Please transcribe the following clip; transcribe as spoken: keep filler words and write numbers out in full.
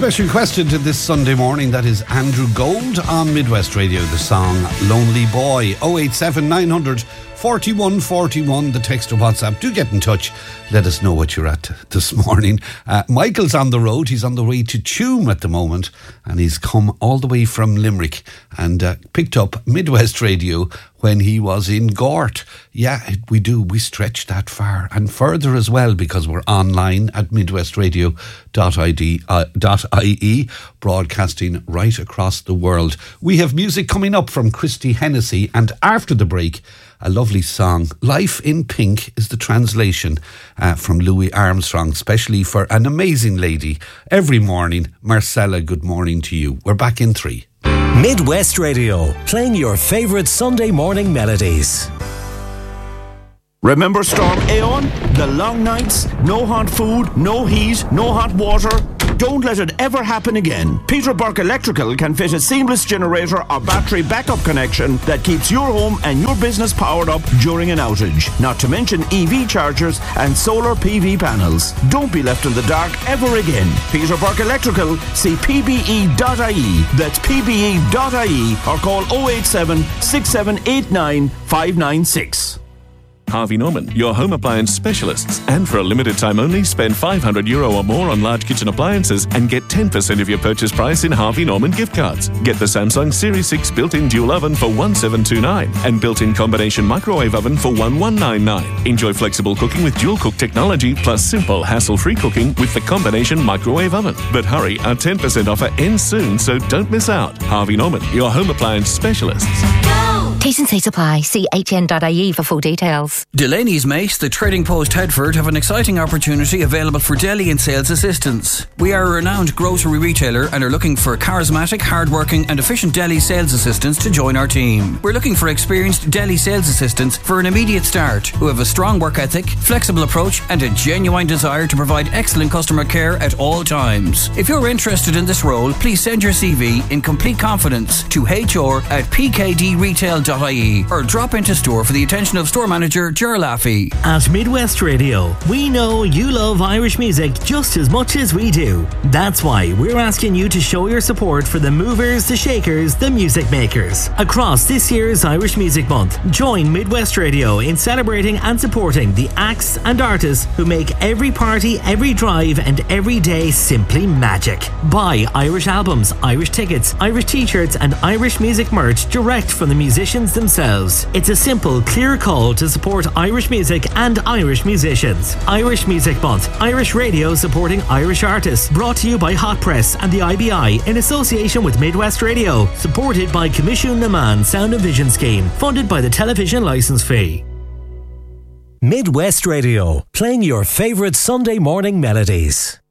special question to this Sunday morning. That is Andrew Gold on Midwest Radio, the song Lonely Boy. oh eight seven nine hundred forty-one forty-one, the text or WhatsApp. Do get in touch. Let us know what you're at this morning. Uh, Michael's on the road. He's on the way to Tuam at the moment, and he's come all the way from Limerick and uh, picked up Midwest Radio when he was in Gort. Yeah, we do. We stretch that far and further as well, because we're online at midwest radio dot I E, broadcasting right across the world. We have music coming up from Christy Hennessy, and after the break, a lovely song. Life in Pink is the translation uh, from Louis Armstrong, especially for an amazing lady. Every morning, Marcella, good morning to you. We're back in three. Midwest Radio, playing your favourite Sunday morning melodies. Remember Storm Aeon? The long nights, no hot food, no heat, no hot water. Don't let it ever happen again. Peter Burke Electrical can fit a seamless generator or battery backup connection that keeps your home and your business powered up during an outage. Not to mention E V chargers and solar P V panels. Don't be left in the dark ever again. Peter Burke Electrical, see P B E dot I E. That's P B E dot I E, or call oh eight seven, six seven eight nine, five nine six. Harvey Norman, your home appliance specialists. And for a limited time only, spend five hundred euro or more on large kitchen appliances and get ten percent of your purchase price in Harvey Norman gift cards. Get the Samsung Series six built-in dual oven for one seven two nine and built-in combination microwave oven for one one nine nine. Enjoy flexible cooking with dual cook technology, plus simple hassle-free cooking with the combination microwave oven. But hurry, our ten percent offer ends soon, so don't miss out. Harvey Norman, your home appliance specialists. Go! T's and C's apply. See H N dot I E for full details. Delaney's Mate, the Trading Post Headford, have an exciting opportunity available for deli and sales assistants. We are a renowned grocery retailer and are looking for charismatic, hard-working and efficient deli sales assistants to join our team. We're looking for experienced deli sales assistants for an immediate start who have a strong work ethic, flexible approach and a genuine desire to provide excellent customer care at all times. If you're interested in this role, please send your C V in complete confidence to H R at p k d retail dot I E or drop into store for the attention of store manager Ger Laffey. At Midwest Radio, we know you love Irish music just as much as we do. That's why we're asking you to show your support for the movers, the shakers, the music makers. Across this year's Irish Music Month, join Midwest Radio in celebrating and supporting the acts and artists who make every party, every drive and every day simply magic. Buy Irish albums, Irish tickets, Irish t-shirts and Irish music merch direct from the musicians themselves. It's a simple, clear call to support Irish music and Irish musicians. Irish Music Month, Irish Radio supporting Irish artists. Brought to you by Hot Press and the I B I in association with Midwest Radio. Supported by Commission Naman Sound and Vision Scheme. Funded by the television licence fee. Midwest Radio, playing your favourite Sunday morning melodies.